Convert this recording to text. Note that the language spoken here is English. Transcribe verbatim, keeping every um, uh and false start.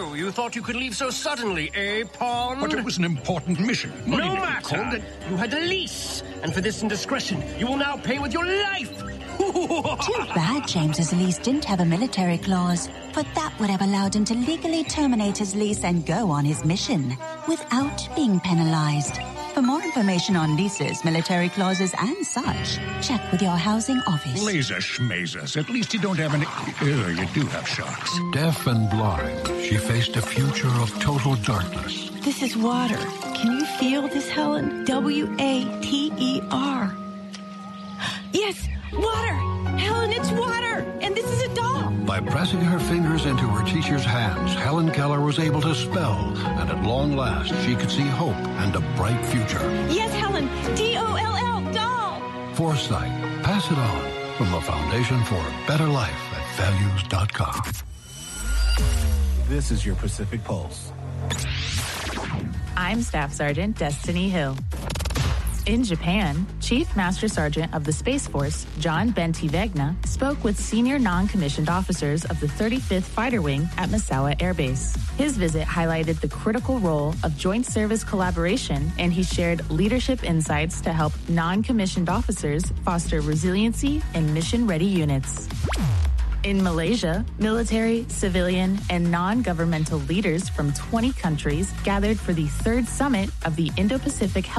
So, you thought you could leave so suddenly, eh, Pond? But it was an important mission. Money No may be matter. called it. You had a lease, and for this indiscretion, you will now pay with your life. Too bad James's lease didn't have a military clause, for that would have allowed him to legally terminate his lease and go on his mission without being penalized. For more information on leases, military clauses, and such, check with your housing office. Laser schmazers. At least you don't have any... Oh, you do have sharks. Deaf and blind, she faced a future of total darkness. This is water. Can you feel this, Helen? W A T E R. Yes, water! Helen, it's water! And this is a doll! By pressing her fingers into her teacher's hands, Helen Keller was able to spell, and at long last, she could see hope and a bright future. Yes, Helen! D O L L, doll! Foresight. Pass it on from the Foundation for a Better Life at values dot com. This is your Pacific Pulse. I'm Staff Sergeant Destiny Hill. In Japan, Chief Master Sergeant of the Space Force, John Bentivegna, spoke with senior non-commissioned officers of the thirty-fifth Fighter Wing at Misawa Air Base. His visit highlighted the critical role of joint service collaboration, and he shared leadership insights to help non-commissioned officers foster resiliency in mission-ready units. In Malaysia, military, civilian, and non-governmental leaders from twenty countries gathered for the third summit of the Indo-Pacific Health